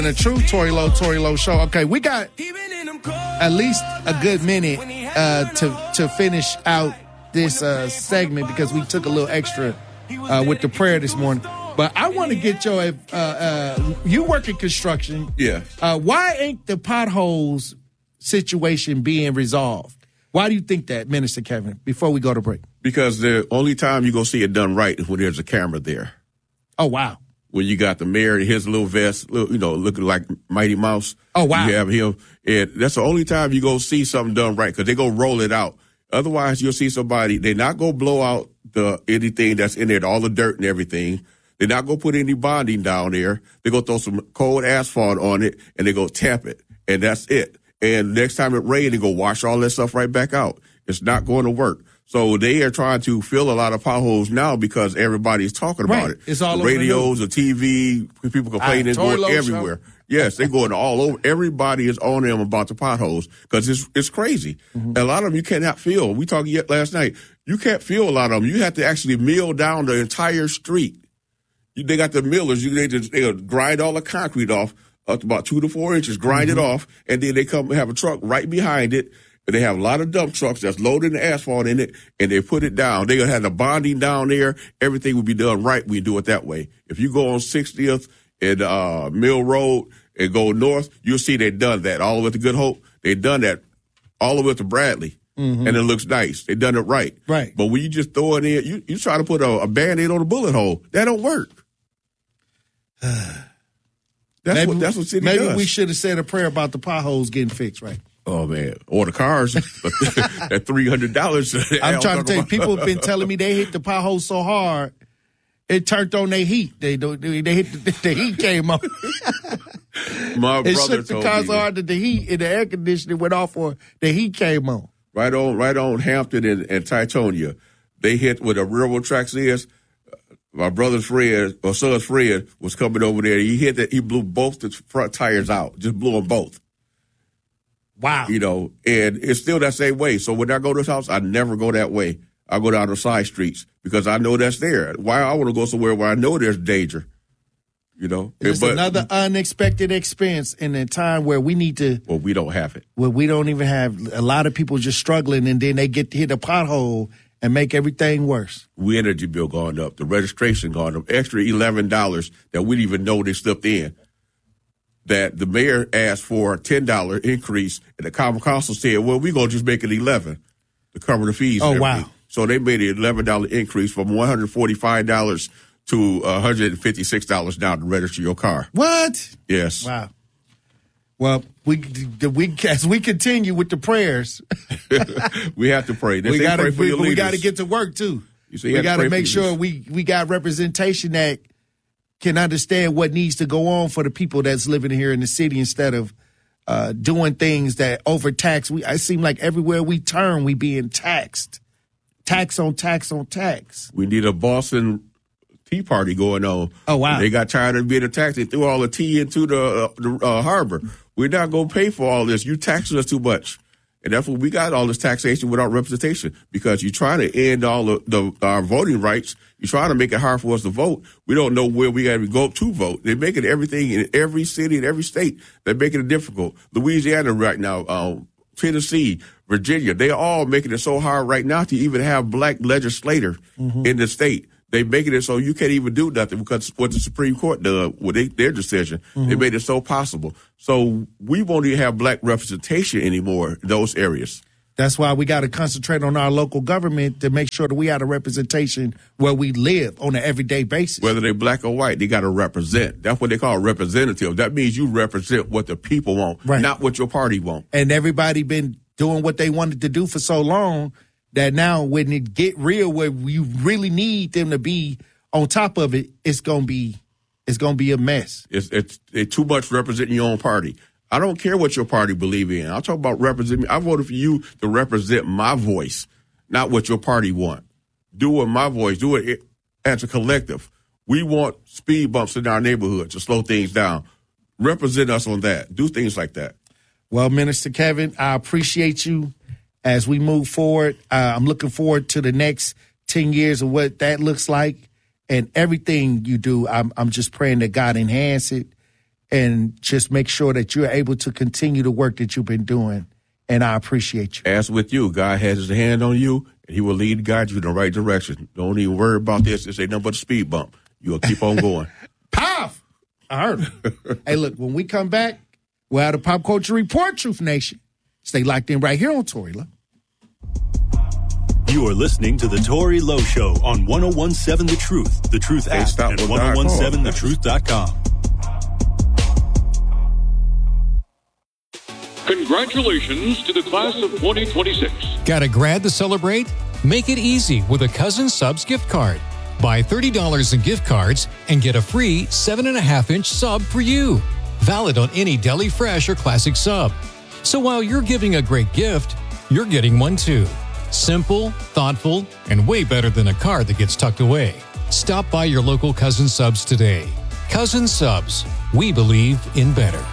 The true Tory Lowe show. Okay, we got at least a good minute to finish out this segment because we took a little extra with the prayer this morning. But I want to get your you work in construction. Yeah. Why ain't the potholes situation being resolved? Why do you think that, Minister Kevin, before we go to break? Because the only time you're going to see it done right is when there's a camera there. Oh, wow. When you got the mayor in his little vest, looking like Mighty Mouse. Oh, wow. You have him. And that's the only time you're going to see something done right because they're going to roll it out. Otherwise, you'll see somebody, they're not going to blow out anything that's in there, all the dirt and everything. They're not going to put any bonding down there. They're going to throw some cold asphalt on it, and they're going to tap it. And that's it. And next time it rains, they're going to wash all that stuff right back out. It's not going to work. So they are trying to fill a lot of potholes now because everybody's talking about it. It's all the over radios, the TV, people complaining, going everywhere. Show. Yes, they're going all over. Everybody is on them about the potholes because it's crazy. Mm-hmm. A lot of them you cannot fill. We talked last night. You can't fill a lot of them. You have to actually mill down the entire street. They got the millers. They grind all the concrete off up to about 2 to 4 inches, grind it off, and then they come and have a truck right behind it. And they have a lot of dump trucks that's loading the asphalt in it, and they put it down. They're going to have the bonding down there. Everything will be done right. We do it that way. If you go on 60th and Mill Road and go north, you'll see they've done that. All the way to Good Hope, they've done that all the way to Bradley. Mm-hmm. And it looks nice. They've done it right. Right. But when you just throw it in, you try to put a Band-Aid on a bullet hole. That don't work. That's what city does. Maybe we should have said a prayer about the potholes getting fixed, right? Oh, man. Or the cars at $300. I'm trying to tell you, people have been telling me they hit the potholes so hard, it turned on their heat. They hit the heat came on. My it brother shook the car so hard that the heat and the air conditioning went off or the heat came on. Right on Hampton and Titonia. They hit where the railroad tracks is. My brother's friend, or son's friend, was coming over there. He hit that. He blew both the front tires out. Just blew them both. Wow. And it's still that same way. So when I go to his house, I never go that way. I go down the side streets because I know that's there. Why I want to go somewhere where I know there's danger, It's another unexpected expense in a time where we need to. Well, we don't have it. Where we don't even have a lot of people just struggling, and then they get to hit a pothole and make everything worse. Energy bill going up, the registration going up, extra $11 that we didn't even know they slipped in. That the mayor asked for a $10 increase, and the common council said, well, we're going to just make it $11 to cover the fees. Oh, wow. So they made an $11 increase from $145 to $156 now to register your car. What? Yes. Wow. Well, we as we continue with the prayers, we have to pray. We got to get to work too. We got to make sure we got representation that can understand what needs to go on for the people that's living here in the city instead of doing things that overtax. I seem like everywhere we turn, we being taxed. Tax on tax on tax. We need a Boston Tea Party going on. Oh, wow. They got tired of being taxed. They threw all the tea into the harbor. We're not going to pay for all this. You taxing us too much. And that's what we got, all this taxation without representation, because you're trying to end all our voting rights. You're trying to make it hard for us to vote. We don't know where we got to go to vote. They're making everything in every city, in every state. They're making it difficult. Louisiana right now, Tennessee, Virginia, they're all making it so hard right now to even have black legislators in the state. They making it so you can't even do nothing because what the Supreme Court did with their decision, they made it so possible. So we won't even have black representation anymore in those areas. That's why we got to concentrate on our local government to make sure that we have a representation where we live on an everyday basis. Whether they're black or white, they got to represent. That's what they call representative. That means you represent what the people want, not what your party want. And everybody been doing what they wanted to do for so long that now when it get real, where you really need them to be on top of it, it's gonna be a mess. It's too much representing your own party. I don't care what your party believe in. I'll talk about representing. I voted for you to represent my voice, not what your party want. Do what my voice. Do it as a collective. We want speed bumps in our neighborhood to slow things down. Represent us on that. Do things like that. Well, Minister Kevin, I appreciate you. As we move forward, I'm looking forward to the next 10 years of what that looks like, and everything you do. I'm just praying that God enhance it and just make sure that you're able to continue the work that you've been doing. And I appreciate you. As with you, God has his hand on you, and he will lead and guide you in the right direction. Don't even worry about this. This ain't nothing but a speed bump. You'll keep on going. Pow! I heard it. Hey, look, when we come back, we'll have the Pop Culture Report, Truth Nation. Stay locked in right here on Tory Lowe. You are listening to The Tory Lowe Show on 101.7 The Truth, The Truth app, and 101.7thetruth.com. Congratulations to the class of 2026. Got a grad to celebrate? Make it easy with a Cousins Subs gift card. Buy $30 in gift cards and get a free 7.5-inch sub for you. Valid on any Deli Fresh or Classic sub. So while you're giving a great gift, you're getting one too. Simple, thoughtful, and way better than a card that gets tucked away. Stop by your local Cousins Subs today. Cousins Subs. We believe in better.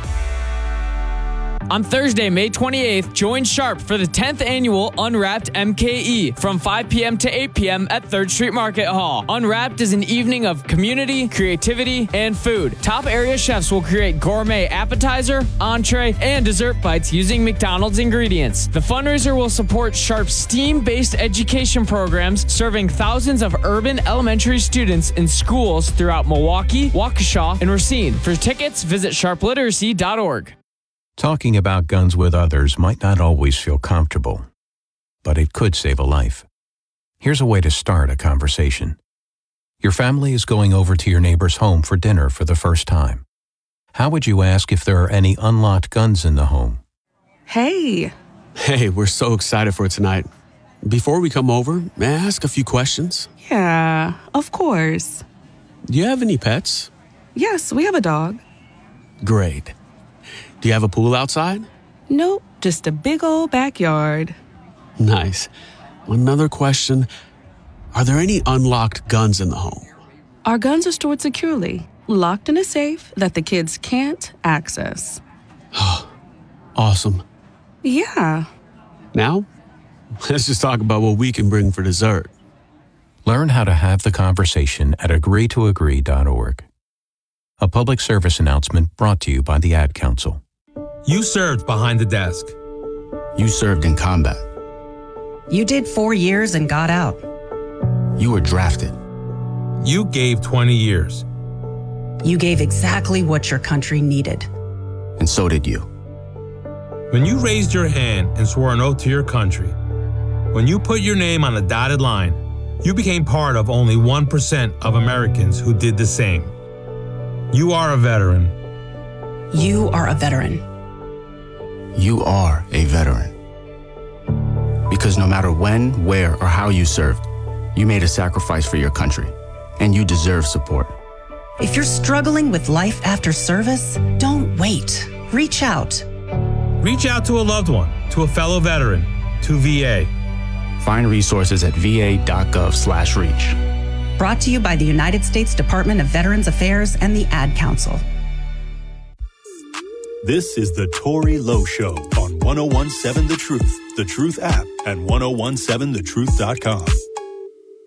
On Thursday, May 28th, join Sharp for the 10th annual Unwrapped MKE from 5 p.m. to 8 p.m. at 3rd Street Market Hall. Unwrapped is an evening of community, creativity, and food. Top area chefs will create gourmet appetizer, entree, and dessert bites using McDonald's ingredients. The fundraiser will support Sharp's STEAM-based education programs serving thousands of urban elementary students in schools throughout Milwaukee, Waukesha, and Racine. For tickets, visit sharpliteracy.org. Talking about guns with others might not always feel comfortable, but it could save a life. Here's a way to start a conversation. Your family is going over to your neighbor's home for dinner for the first time. How would you ask if there are any unlocked guns in the home? Hey, we're so excited for tonight. Before we come over, may I ask a few questions? Yeah, of course. Do you have any pets? Yes, we have a dog. Great. Do you have a pool outside? Nope, just a big old backyard. Nice. Another question. Are there any unlocked guns in the home? Our guns are stored securely, locked in a safe that the kids can't access. Awesome. Yeah. Now, let's just talk about what we can bring for dessert. Learn how to have the conversation at agreetoagree.org. A public service announcement brought to you by the Ad Council. You served behind the desk. You served in combat. You did 4 years and got out. You were drafted. You gave 20 years. You gave exactly what your country needed. And so did you. When you raised your hand and swore an oath to your country, when you put your name on a dotted line, you became part of only 1% of Americans who did the same. You are a veteran. You are a veteran. You are a veteran. Because no matter when, where, or how you served, you made a sacrifice for your country, and you deserve support. If you're struggling with life after service, don't wait. Reach out. Reach out to a loved one, to a fellow veteran, to VA. Find resources at va.gov/reach. Brought to you by the United States Department of Veterans Affairs and the Ad Council. This is The Tory Lowe Show on 101.7 The Truth, The Truth app, and 101.7thetruth.com.